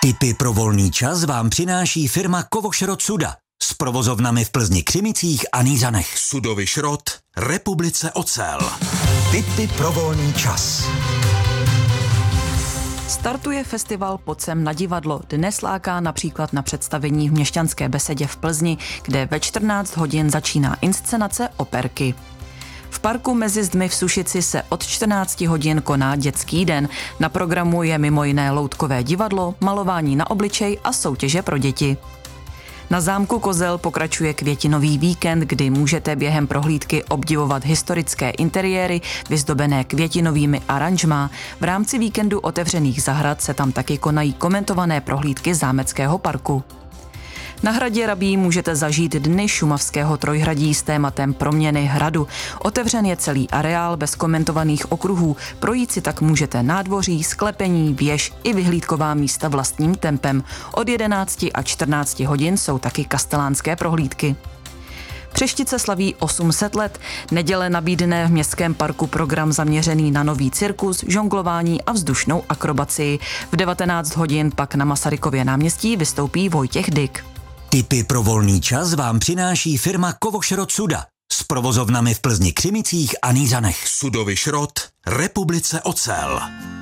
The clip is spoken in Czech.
Tipy pro volný čas vám přináší firma Kovošrot Suda s provozovnami v Plzni, Křimicích a Nýřanech. Sudovy Šrot, Republice Ocel. Tipy pro volný čas. Startuje festival Pojď sem na divadlo. Dnes láká například na představení v Měšťanské besedě v Plzni, kde ve 14 hodin začíná inscenace Operky. V parku Mezi zdmi v Sušici se od 14 hodin koná dětský den. Na programu je mimo jiné loutkové divadlo, malování na obličej a soutěže pro děti. Na zámku Kozel pokračuje květinový víkend, kdy můžete během prohlídky obdivovat historické interiéry vyzdobené květinovými aranžmá. V rámci víkendu otevřených zahrad se tam taky konají komentované prohlídky zámeckého parku. Na hradě Rabí můžete zažít dny šumavského Trojhradí s tématem proměny hradu. Otevřen je celý areál bez komentovaných okruhů, projít si tak můžete nádvoří, sklepení, věž i vyhlídková místa vlastním tempem. Od 11 a 14 hodin jsou taky kastelánské prohlídky. Přeštice slaví 800 let. Neděle nabídne v městském parku program zaměřený na nový cirkus, žonglování a vzdušnou akrobacii. V 19 hodin pak na Masarykově náměstí vystoupí Vojtěch Dyk. Tipy pro volný čas vám přináší firma Kovošrot Suda s provozovnami v Plzni, Křimicích a Nýřanech. Sudovy Šrot, Republice Ocel.